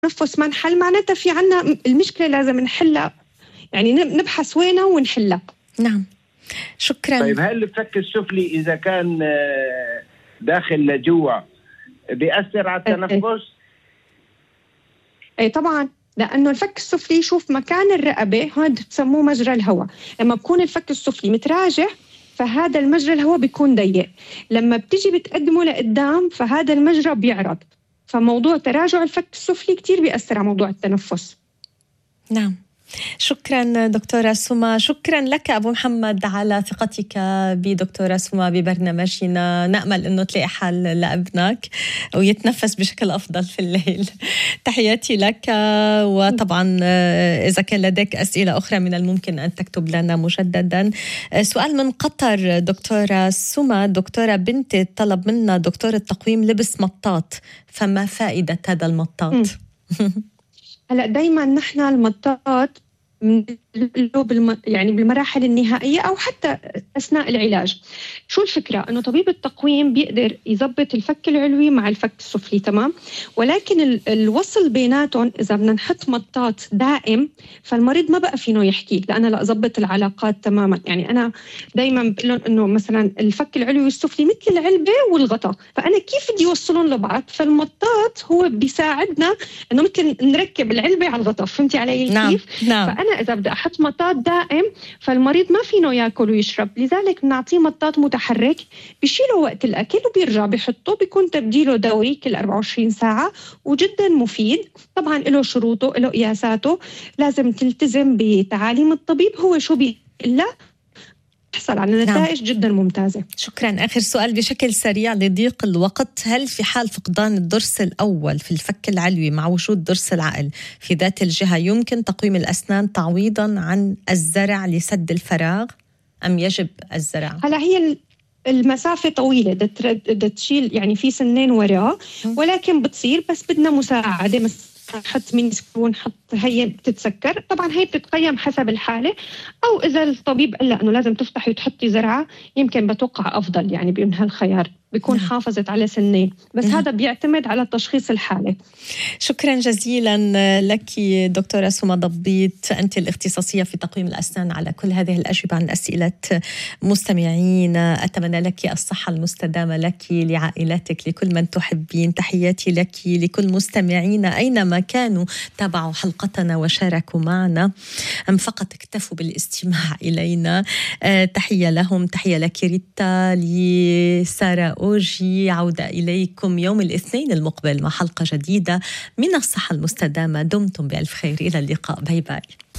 التنفس ما انحل، معناتها في عنا المشكلة لازم نحلها، يعني نبحث وينها ونحلها. نعم، شكرا. طيب هل الفك السفلي إذا كان داخل لجوا بيأثر على التنفس؟ اي طبعا، لأنه الفك السفلي شوف مكان الرقبة هذا تسموه مجرى الهواء. لما بكون الفك السفلي متراجع فهذا المجرى الهواء بيكون ضيق، لما بتيجي بتقدمه لقدام فهذا المجرى بيعرض. فموضوع تراجع الفك السفلي كتير بيأثر على موضوع التنفس. نعم، شكرا دكتورة سما. شكرا لك أبو محمد على ثقتك بدكتورة سما ببرنامجنا. نأمل أنه تلاقي حل لابنك ويتنفس بشكل أفضل في الليل. تحياتي لك. وطبعا إذا كان لديك أسئلة أخرى من الممكن أن تكتب لنا مجددا. سؤال من قطر دكتورة سما. دكتورة بنتي طلب منا دكتور التقويم لبس مطاط، فما فائدة هذا المطاط؟ هلا دايما نحن المطاط يعني بالمراحل النهائية أو حتى أثناء العلاج. شو الفكرة؟ أنه طبيب التقويم بيقدر يضبط الفك العلوي مع الفك السفلي، تمام، ولكن الوصل بيناتهم إذا بدنا نحط مطاط دائم فالمريض ما بقى فينه يحكي، لأنا لا أضبط العلاقات تماما. يعني أنا دايما بقول لهم أنه مثلا الفك العلوي والسفلي مثل العلبة والغطاء، فأنا كيف بدي أوصلهم لبعض؟ فالمطاط هو بيساعدنا أنه مثل نركب العلبة على الغطاء. فهمتي علي كيف؟ نعم. نعم. فأنا إذا بدي أحط مطاط دائم فالمريض ما فينه يأكل ويشرب، لذلك بنعطيه مطاط متحرك بيشيله وقت الأكل وبيرجع بيحطه، بيكون تبديله دوري كل 24 ساعة وجدا مفيد. طبعا له شروطه، له قياساته، لازم تلتزم بتعاليم الطبيب. هو شو بيقول تحصل على نتائج جدا ممتازة. شكرا. آخر سؤال بشكل سريع لضيق الوقت. هل في حال فقدان الضرس الأول في الفك العلوي مع وجود ضرس العقل في ذات الجهة يمكن تقويم الأسنان تعويضا عن الزرع لسد الفراغ أم يجب الزرع؟ هلا هي المسافة طويلة، بدها تشيل يعني في سنين وراء، ولكن بتصير، بس بدنا مساعدة. حط ميني سكرو، نحط هي بتتسكر. طبعا هي بتتقيم حسب الحالة، أو إذا الطبيب قال أنه لازم تفتحي وتحطي زرعة يمكن بتوقع أفضل، يعني بأن هالخيار بيكون حافظت على سنين، بس هذا بيعتمد على تشخيص الحالة. شكرا جزيلا لك دكتورة سما ضبيط، أنت الاختصاصية في تقويم الأسنان، على كل هذه الأجوبة عن أسئلة مستمعين. أتمنى لك الصحة المستدامة، لك، لعائلتك، لكل من تحبين. تحياتي لك، لكل مستمعينا أينما كانوا تابعوا حلقتنا وشاركوا معنا أم فقط اكتفوا بالاستماع إلينا. تحية لهم. تحية لك ريتا، لسارة أوجي. عودة إليكم يوم الاثنين المقبل مع حلقة جديدة من الصحة المستدامة. دمتم بألف خير. إلى اللقاء. باي باي.